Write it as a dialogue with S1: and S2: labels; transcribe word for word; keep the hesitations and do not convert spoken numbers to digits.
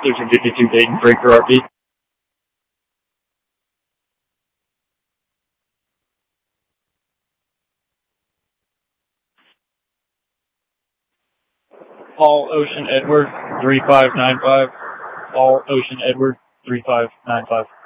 S1: thirteen fifty-two Dayton, breaker R P. Paul Ocean Edward, three five nine five. Paul Ocean Edward, three five nine five.